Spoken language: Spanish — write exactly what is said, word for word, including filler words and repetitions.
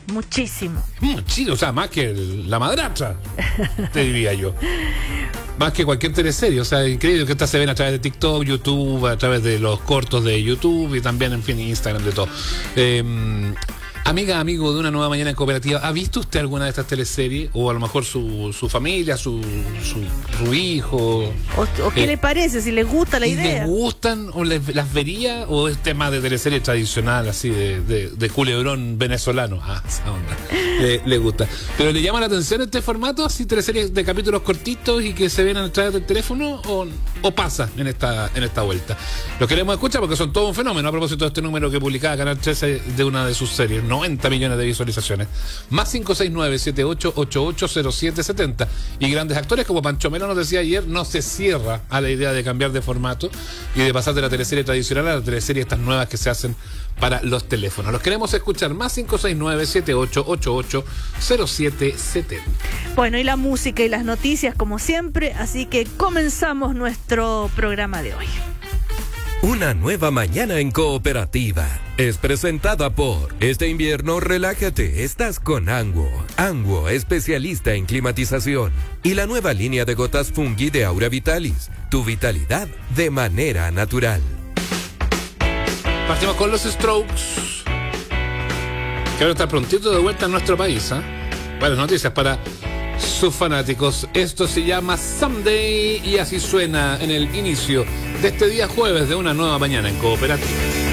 muchísimo. Muchísimo, o sea, más que el- la madrastra, te diría yo. Más que cualquier teleserie, o sea, increíble que estas se ven a través de TikTok, YouTube, a través de los cortos de YouTube y también, en fin, Instagram, de todo. Eh, amiga, amigo de Una Nueva Mañana en Cooperativa, ¿ha visto usted alguna de estas teleseries? O a lo mejor su, su familia, su, su, su hijo. ¿O, o qué Eh, le parece? Si les gusta la ¿Y idea. les gustan o les, las vería? ¿O es tema de teleserie tradicional, así de, de, de culebrón venezolano? Ah, esa onda. Le, le gusta. ¿Pero le llama la atención este formato? ¿Así teleseries de capítulos cortitos y que se ven a través del teléfono? ¿O, o pasa en esta, en esta vuelta? Lo queremos escuchar porque son todo un fenómeno. A propósito de este número que publicaba Canal trece de una de sus series, noventa millones de visualizaciones. Más cinco seis nueve, siete ocho ocho ocho cero siete siete cero. Y grandes actores como Pancho Melo nos decía ayer, no se cierra a la idea de cambiar de formato y de pasar de la teleserie tradicional a la teleserie estas nuevas que se hacen para los teléfonos. Los queremos escuchar. Más cinco seis nueve, siete ocho ocho ocho cero siete siete cero. Bueno, y la música y las noticias como siempre, así que comenzamos nuestro programa de hoy. Una nueva mañana en Cooperativa es presentada por Este invierno relájate, estás con Anguo. Anguo, especialista en climatización. Y la nueva línea de gotas Fungi de Aura Vitalis, tu vitalidad de manera natural. Partimos con los Strokes, que van a estar prontito de vuelta en nuestro país. ¿eh? Buenas noticias para sus fanáticos. Esto se llama Someday y así suena en el inicio de este día jueves de Una Nueva Mañana en Cooperativa.